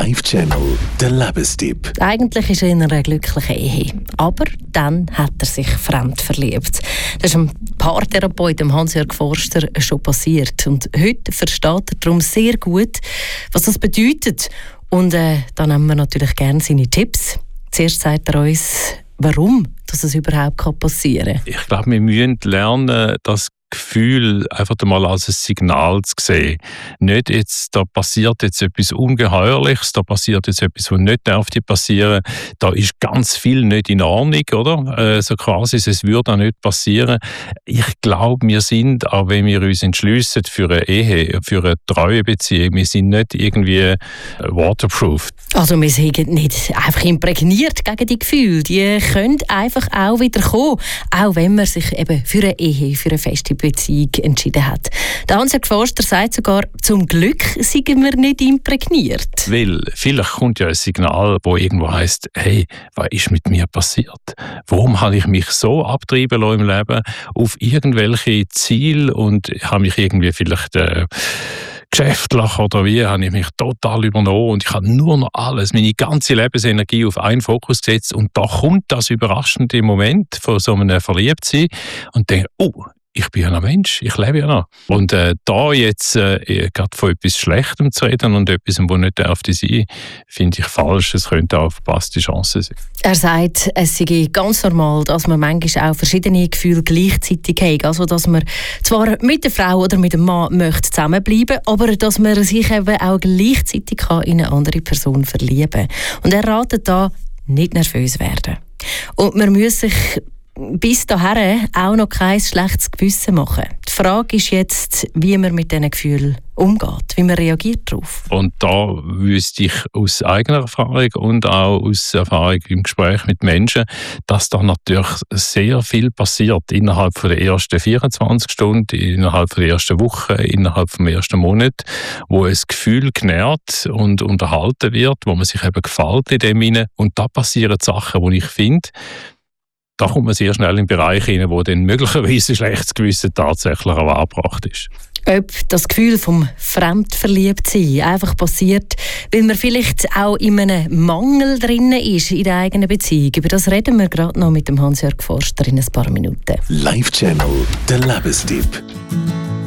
Live-Channel, der Lebenstipp. Eigentlich ist er in einer glücklichen Ehe. Aber dann hat er sich fremd verliebt. Das ist dem Paartherapeut Hans-Jörg Forster schon passiert. Und heute versteht er darum sehr gut, was das bedeutet. Und da nehmen wir natürlich gerne seine Tipps. Zuerst sagt er uns, warum dass es überhaupt passieren kann. Ich glaube, wir müssen lernen, das Gefühl einfach mal als ein Signal zu sehen. Nicht jetzt, da passiert jetzt etwas Ungeheuerliches, da passiert jetzt etwas, was nicht passieren darf. Da ist ganz viel nicht in Ordnung, oder? So quasi, es würde auch nicht passieren. Ich glaube, wir sind, auch wenn wir uns entschliessen für eine Ehe, für eine treue Beziehung, wir sind nicht irgendwie waterproof. Also wir sind nicht einfach imprägniert gegen die Gefühle. Die können einfach auch wieder kommen, auch wenn man sich eben für eine Ehe, für eine feste Beziehung entschieden hat. Der Hans-Jörg Forster sagt sogar, zum Glück sind wir nicht imprägniert. Weil vielleicht kommt ja ein Signal, wo irgendwo heisst, hey, was ist mit mir passiert? Warum habe ich mich so abtreiben lassen im Leben auf irgendwelche Ziele und habe mich irgendwie vielleicht geschäftlich oder wie, habe ich mich total übernommen und ich habe nur noch alles, meine ganze Lebensenergie auf einen Fokus gesetzt und da kommt das überraschende Moment von so einem Verliebtsein und denke, oh, ich bin ja noch Mensch, ich lebe ja noch. Und da jetzt gerade von etwas Schlechtem zu reden und etwas, was nicht sein darf, finde ich falsch. Es könnte auch eine verpasste Chance sein. Er sagt, es sei ganz normal, dass man manchmal auch verschiedene Gefühle gleichzeitig hat. Also, dass man zwar mit der Frau oder mit dem Mann möchte zusammenbleiben, aber dass man sich eben auch gleichzeitig in eine andere Person verlieben kann. Und er ratet da, nicht nervös werden. Und man muss sich bis dahin auch noch kein schlechtes Gewissen machen. Die Frage ist jetzt, wie man mit diesen Gefühlen umgeht, wie man reagiert darauf. Und da wüsste ich aus eigener Erfahrung und auch aus Erfahrung im Gespräch mit Menschen, dass da natürlich sehr viel passiert innerhalb der ersten 24 Stunden, innerhalb der ersten Woche, innerhalb des ersten Monats, wo ein Gefühl genährt und unterhalten wird, wo man sich eben gefällt in dem hinein. Und da passieren Sachen, wo ich finde, da kommt man sehr schnell in Bereich hinein, wo dann möglicherweise ein schlechtes Gewissen tatsächlich auch angebracht ist. Ob das Gefühl vom Fremdverliebtsein einfach passiert, weil man vielleicht auch in einem Mangel drin ist in der eigenen Beziehung. Über das reden wir gerade noch mit dem Hans-Jörg Forster in ein paar Minuten. Live-Channel, der Lebenstipp.